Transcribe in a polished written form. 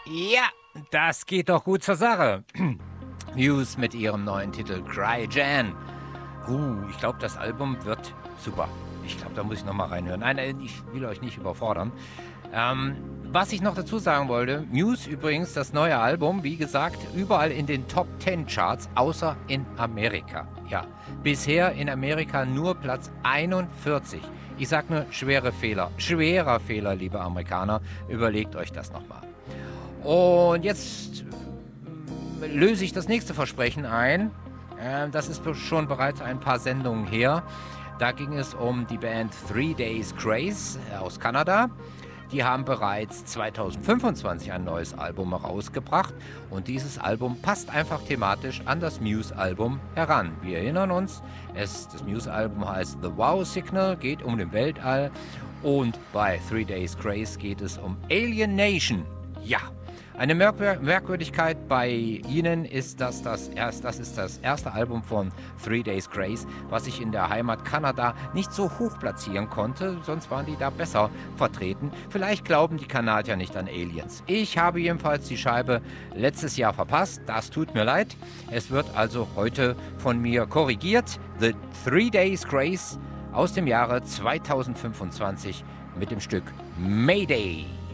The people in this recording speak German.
Ja, das geht doch gut zur Sache. Muse mit ihrem neuen Titel Cry Jan. Ich glaube, das Album wird super. Ich glaube, da muss ich nochmal reinhören. Nein, ich will euch nicht überfordern. Was ich noch dazu sagen wollte, Muse übrigens, das neue Album, wie gesagt, überall in den Top 10 Charts, außer in Amerika. Ja, bisher in Amerika nur Platz 41. Ich sag nur, schwerer Fehler, liebe Amerikaner. Überlegt euch das nochmal. Und jetzt löse ich das nächste Versprechen ein. Das ist schon bereits ein paar Sendungen her. Da ging es um die Band 3 Days Grace aus Kanada. Die haben bereits 2025 ein neues Album herausgebracht und dieses Album passt einfach thematisch an das Muse-Album heran. Wir erinnern uns, das Muse-Album heißt The Wow Signal, geht um den Weltall und bei 3 Days Grace geht es um Alien Nation. Ja, eine Merkwürdigkeit bei ihnen ist, dass das ist das erste Album von 3 Days Grace, was ich in der Heimat Kanada nicht so hoch platzieren konnte, sonst waren die da besser vertreten. Vielleicht glauben die Kanadier nicht an Aliens. Ich habe jedenfalls die Scheibe letztes Jahr verpasst, das tut mir leid. Es wird also heute von mir korrigiert. The 3 Days Grace aus dem Jahre 2025 mit dem Stück Mayday.